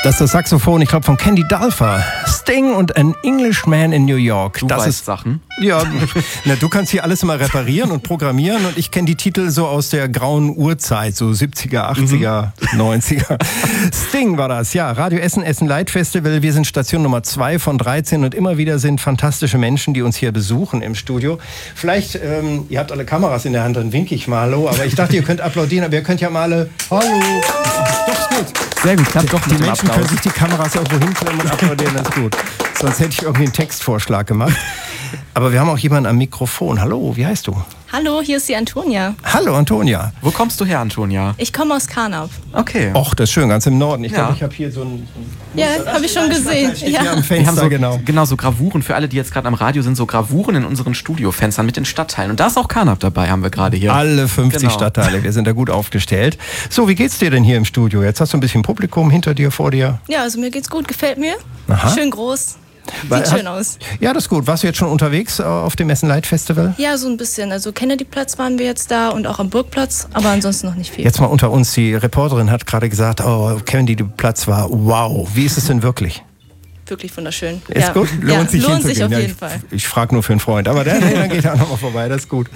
Das ist das Saxophon, ich glaube, von Candy Dulfer. Sting und An Englishman in New York. Du das weißt ist Sachen. Ja, du kannst hier alles immer reparieren und programmieren und ich kenne die Titel so aus der grauen Urzeit, so 70er, 80er, 90er. Sting war das, ja. Radio Essen, Essen Light Festival. Wir sind Station Nummer 2 von 13 und immer wieder sind fantastische Menschen, die uns hier besuchen im Studio. Vielleicht, ihr habt alle Kameras in der Hand, dann winke ich mal hallo, aber ich dachte, ihr könnt applaudieren, aber ihr könnt ja mal alle hallo. Doch, ist gut. Sehr gut, klappt doch. Die Menschen können sich die Kameras irgendwo hinklemmen und applaudieren, das ist gut. Sonst hätte ich irgendwie einen Textvorschlag gemacht. Aber wir haben auch jemanden am Mikrofon. Hallo, wie heißt du? Hallo, hier ist die Antonia. Hallo, Antonia. Wo kommst du her, Antonia? Ich komme aus Karnap. Okay. Och, das ist schön, ganz im Norden. Ich Ja. glaube, ich habe hier so ein Ja, habe ich schon gesehen. Hier Ja. am Fenster, Wir haben genau. so Gravuren, für alle, die jetzt gerade am Radio sind, so Gravuren in unseren Studiofenstern mit den Stadtteilen. Und da ist auch Karnap dabei, haben wir gerade hier. Alle 50 Genau. Stadtteile, wir sind da gut aufgestellt. So, wie geht's dir denn hier im Studio? Jetzt hast du ein bisschen Publikum hinter dir, vor dir. Ja, also mir geht's gut, gefällt mir. Aha. Schön groß. Weil- Sieht schön aus. Ja, das ist gut. Warst du jetzt schon unterwegs auf dem Essen Light Festival? Ja, so ein bisschen. Also Kennedy-Platz waren wir jetzt da und auch am Burgplatz, aber ansonsten noch nicht viel. Jetzt mal unter uns, die Reporterin hat gerade gesagt, oh, Kennedy-Platz war wow. Wie ist es denn wirklich? Wirklich wunderschön. Ist ja. gut? Lohnt sich lohnt sich hinzugehen. auf Ja, jeden Fall. Ich frage nur für einen Freund, aber dann geht er auch nochmal vorbei, das ist gut.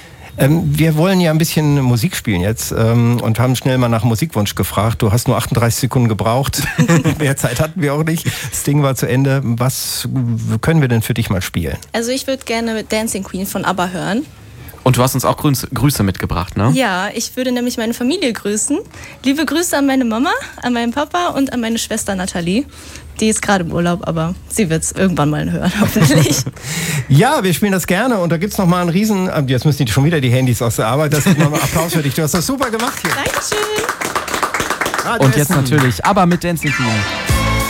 Wir wollen ja ein bisschen Musik spielen jetzt und haben schnell mal nach Musikwunsch gefragt. Du hast nur 38 Sekunden gebraucht. Mehr Zeit hatten wir auch nicht. Das Ding war zu Ende. Was können wir denn für dich mal spielen? Also ich würde gerne Dancing Queen von ABBA hören. Und du hast uns auch Grüße mitgebracht, ne? Ja, ich würde nämlich meine Familie grüßen. Liebe Grüße an meine Mama, an meinen Papa und an meine Schwester Nathalie. Die ist gerade im Urlaub, aber sie wird es irgendwann mal hören, hoffentlich. Ja, wir spielen das gerne und da gibt's noch mal einen riesen... Jetzt müssen die schon wieder die Handys aus der Arbeit. Das ist nochmal Applaus für dich. Du hast das super gemacht hier. Dankeschön. Radio Und jetzt Essen. natürlich, aber mit Dancing Queen.